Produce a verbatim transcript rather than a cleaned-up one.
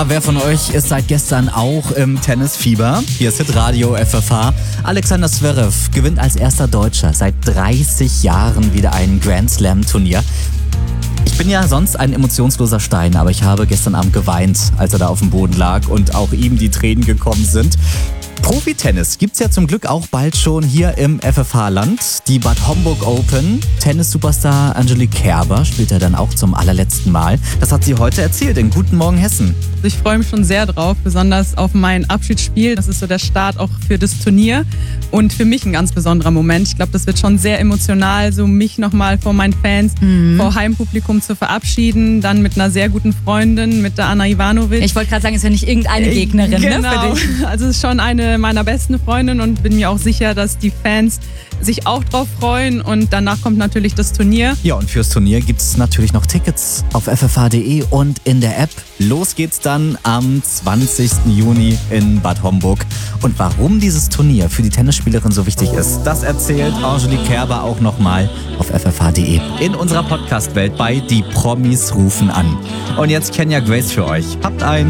Ja, wer von euch ist seit gestern auch im Tennisfieber? Hier ist Hitradio F F H. Alexander Zverev gewinnt als erster Deutscher seit dreißig Jahren wieder ein Grand Slam Turnier. Ich bin ja sonst ein emotionsloser Stein, aber ich habe gestern Abend geweint, als er da auf dem Boden lag und auch ihm die Tränen gekommen sind. Profi-Tennis gibt's ja zum Glück auch bald schon hier im F F H-Land. Die Bad Homburg Open. Tennis-Superstar Angelique Kerber spielt ja dann auch zum allerletzten Mal. Das hat sie heute erzählt in Guten Morgen Hessen. Ich freue mich schon sehr drauf, besonders auf mein Abschiedsspiel. Das ist so der Start auch für das Turnier und für mich ein ganz besonderer Moment. Ich glaube, das wird schon sehr emotional, so mich nochmal vor meinen Fans, mhm. vor Heimpublikum zu verabschieden. Dann mit einer sehr guten Freundin, mit der Anna Ivanovic. Ich wollte gerade sagen, es ist ja nicht irgendeine Gegnerin, genau. ne, für dich. Also es ist schon eine meiner besten Freundinnen und bin mir auch sicher, dass die Fans sich auch drauf freuen und danach kommt natürlich das Turnier. Ja, und fürs Turnier gibt es natürlich noch Tickets auf f f h punkt d e und in der App. Los geht's dann am zwanzigsten Juni in Bad Homburg. Und warum dieses Turnier für die Tennisspielerin so wichtig ist, das erzählt Angelique Kerber auch nochmal auf f f h punkt d e in unserer Podcast-Welt bei Die Promis rufen an. Und jetzt Kenya Grace für euch. Habt ein